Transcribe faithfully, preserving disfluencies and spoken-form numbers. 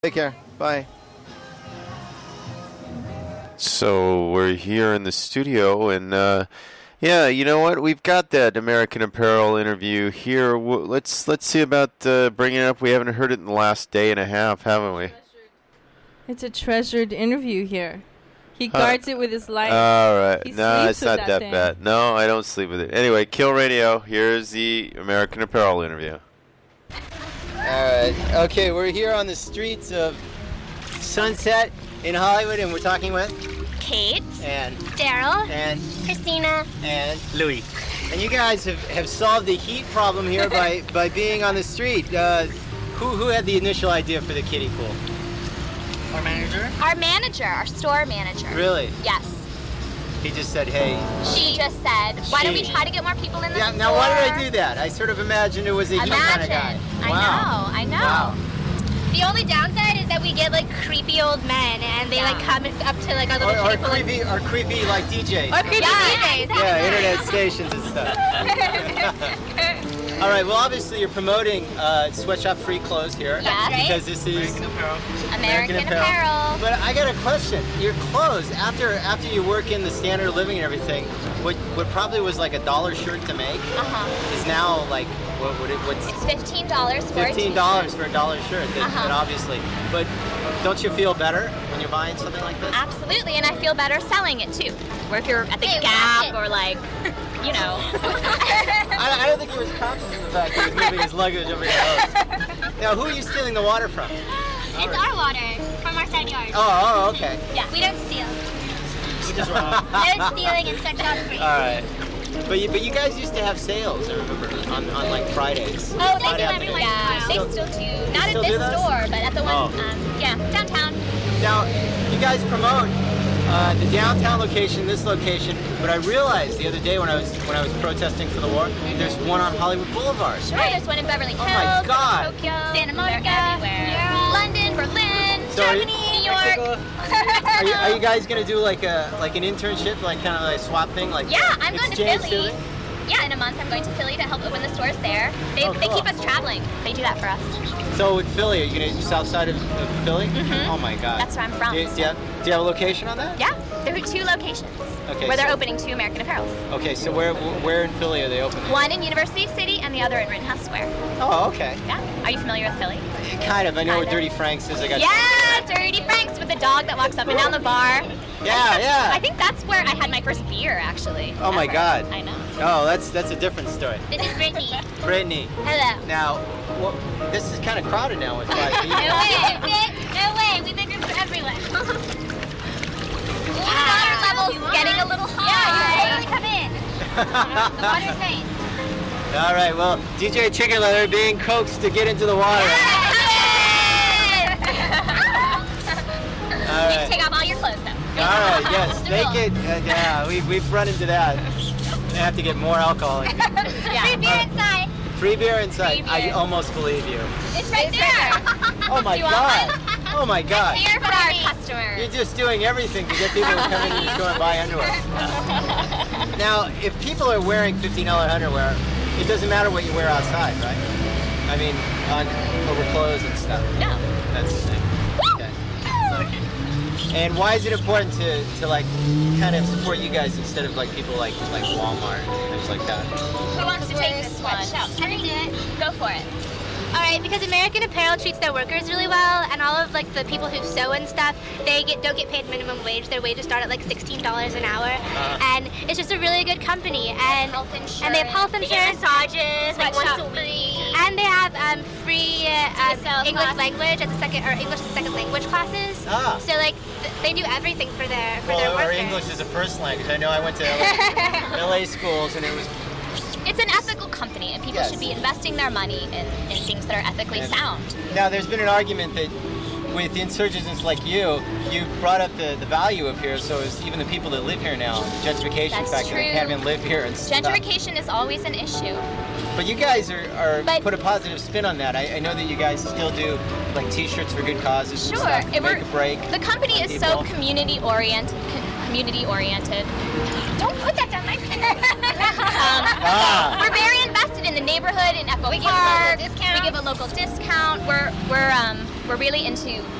Take care. Bye. So we're here in the studio, and uh, yeah, you know what? We've got that American Apparel interview here. W- let's let's see about uh, bringing it up. We haven't heard it in the last day and a half, haven't we? It's a treasured interview here. He guards uh, it with his life. All right. He no, it's not that, that thing. bad. No, I don't sleep with it. Anyway, Kill Radio. Here's the American Apparel interview. All right. Okay, we're here on the streets of Sunset in Hollywood, and we're talking with Kate and Daryl and Christina and Louis. And you guys have, have solved the heat problem here by, by being on the street. Uh, who who had the initial idea for the kiddie pool? Our manager? Our manager, our store manager. Really? Yes. He just said, hey. She just said, why don't we She. try to get more people in the Yeah, store? now, why did I do that? I sort of imagined it was a Imagine. you kind of guy. I Wow. know, I know. Wow. The only downside is that we get like creepy old men, and they Yeah. like come up to like our Or, little or people. and- creepy, or creepy like D Js. Or creepy Yeah, D Js. Yeah, internet stations and stuff. All right, well, obviously you're promoting uh, Sweatshop Free Clothes here. Yes. right. Because this is American Apparel. American, Apparel. But I got a question. Your clothes, after after you work in the standard of living and everything, what what probably was like a dollar shirt to make Uh-huh. is now like what would it what's It's fifteen dollars for fifteen a dollars for a dollar shirt? Then, Uh-huh. then obviously, but don't you feel better when you're buying something like this? Absolutely, and I feel better selling it too. Or if you're at the Hey, watch Gap it. or like, you know. I, I don't think he was conscious of the fact that he was moving his luggage over your house. Now, who are you stealing the water from? It's our water from our side yard. Oh, oh, okay. Yeah, we don't steal. We just rob. No stealing and such not free. All right. But you, but you guys used to have sales, I remember, on, on like Fridays. Oh, they Friday do every afternoons. once in a Yeah, while. they Still- still do. Not still at do this that? store, but at the one, Oh. um, yeah, downtown. Now, you guys promote uh, the downtown location, this location, but I realized the other day when I was when I was protesting for the war, there's one on Hollywood Boulevard. Sure, there's one in Beverly Hills, Oh my God. Tokyo, Santa they're Monica, everywhere. Europe. London, Berlin, So are you- Germany, New York. Are you, are you guys gonna do like a like an internship, like kind of like a swap thing, like Yeah, I'm going to exchange Philly. student? Yeah, in a month I'm going to Philly to help open the stores there. They, Oh, they cool. keep us traveling. They do that for us. So with Philly, are you gonna do south side of, of Philly? Mhm. Oh my God. That's where I'm from. Do you, do, you have, do you have a location on that? Yeah, there are two locations Okay. where they're so, opening two American Apparel. Okay, so where where in Philly are they opening? One in University City and the other in Rittenhouse Square. Oh, okay. Yeah. Are you familiar with Philly? Kind of. I know where Kinda. Dirty Frank's is. I got. Yeah, Dirty Frank's with the dog that walks up and down the bar. Yeah, yeah. I think that's where I had my first beer, actually. Oh my ever. God. I know. Oh, that's that's a different story. This is Brittany. Brittany. Hello. Now, well, this is kind of crowded now with five people. No way. No way. We make room for everyone. The water level's getting a little high. Yeah, you totally come in. The water's nice. All right. Well, D J Chicken Leather being coaxed to get into the water. All You right. take off all your clothes, though. All right. Yes. Naked. Uh, yeah. We we've run into that. I have to get more alcohol. Free Yeah. beer inside. Free beer inside. Free I beer. almost believe you. It's right there. Oh my Do you want God. Oh my God. Here for our customers. You're just doing everything to get people to come into the store and buy underwear. Now, if people are wearing fifteen dollar underwear, it doesn't matter what you wear outside, right? I mean, on over clothes and stuff. No. That's the thing. Okay. And why is it important to, to like kind of support you guys instead of like people like like Walmart and things like that? Who wants to take this one? I can do it. Go for it. All right, because American Apparel treats their workers really well, and all of like the people who sew and stuff, they get don't get paid minimum wage. Their wages start at like sixteen dollars an hour, Uh-huh. and it's just a really good company. And Health insurance. and they have health insurance, massages, like once a week. and they have um, free uh, D S L um, English class. language as a second or English as a second language classes. Ah. So like th- they do everything for their for their Well, workers. or English is a first language. I know I went to L A, L A schools and it was It's an ethical company, and people Yes. should be investing their money in, in things that are ethically And- sound. Now, there's been an argument that with insurgents like you, you brought up the, the value of here, so is even the people that live here now, gentrification That's factor, they true. can't even live here and stuff. Gentrification is always an issue. But you guys are, are But- put a positive spin on that. I, I know that you guys still do like T-shirts for good causes and Sure, stuff, it make were- a break. The company on is people. so community oriented. Community oriented. Don't put that down my Um, Ah. We're very invested in the the neighborhood in Echo We give a Park. local discount. We give a local discount. We're we're um we're really into